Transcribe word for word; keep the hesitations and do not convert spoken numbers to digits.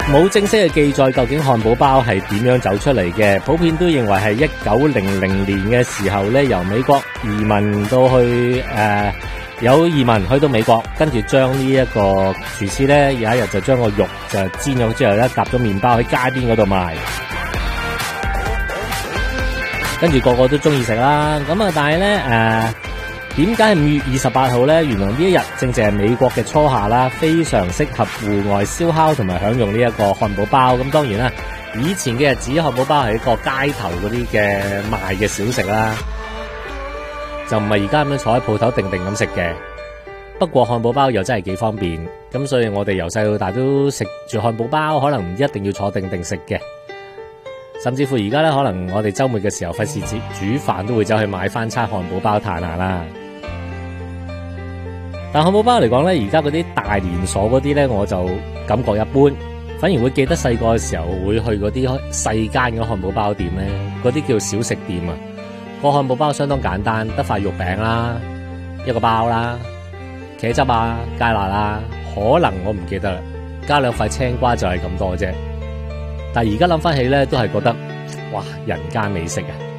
冇正式嘅記載究竟漢堡包係點樣走出嚟嘅，普遍都認為係一九零零年嘅時候咧，由美國移民到去誒、呃、有移民去到美國，跟住將呢一個廚師咧有一日就將個肉就煎咗之後咧夾咗麵包喺街邊嗰度賣，跟住個個都中意食啦。咁啊，但係咧誒。點解係五月二十八號咧？原來呢一日正正係美國嘅初夏啦，非常適合戶外燒烤同埋享用呢一個漢堡包。咁當然啦，以前嘅日子漢堡包係一個街頭嗰啲嘅賣嘅小食啦，就唔係而家咁樣坐喺鋪頭定定咁食嘅。不過漢堡包又真係幾方便，咁所以我哋由細到大都食住漢堡包，可能唔一定要坐定定食嘅。甚至乎而家咧，可能我哋週末嘅時候費事煮煮飯，都會走去買翻餐漢堡包嘆下啦。但漢堡包嚟講咧，而家嗰啲大連鎖嗰啲咧，我就感覺一般，反而會記得細個嘅時候會去嗰啲細間嘅漢堡包店咧，嗰啲叫小食店啊。個漢堡包相當簡單，得塊肉餅啦，一個包啦，茄汁啊，芥辣啦，可能我唔記得啦，加兩塊青瓜就係咁多啫。但係而家諗翻起咧，都係覺得哇，人間美食啊！